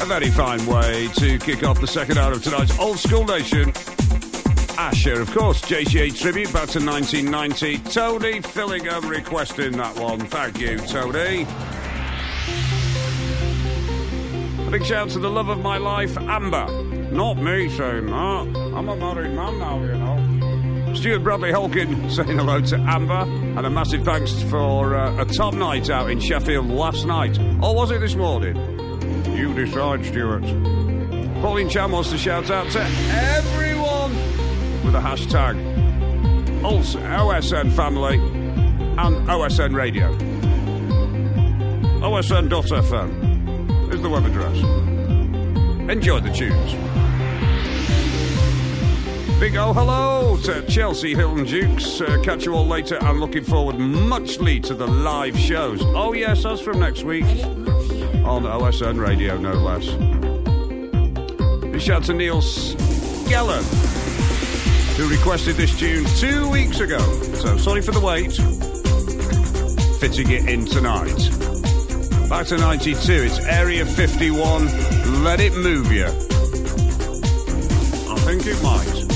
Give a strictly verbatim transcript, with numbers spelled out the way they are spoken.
very fine way to kick off the second hour of tonight's Old School Nation. Asher, of course, J C A tribute back to nineteen ninety. Tony Fillingham requesting that one. Thank you, Tony. A big shout to the love of my life, Amber. Not me saying that. I'm a married man now, you know. Stuart Bradley Holkin saying hello to Amber. And a massive thanks for uh, a top night out in Sheffield last night. Or was it this morning? You decide, Stuart. Pauline Chan wants to shout out to everyone with a hashtag O S N family and O S N radio. O S N dot F M is the web address. Enjoy the tunes. Big oh hello to Chelsea Hilton Dukes. Uh, catch you all later. I'm looking forward muchly to the live shows. Oh yes, that's from next week on O S N radio, no less. Big shout to Neil Skellen, who requested this tune two weeks ago. So sorry for the wait. Fitting it in tonight. Back to ninety-two, it's Area fifty-one. Let it move you. I think it might.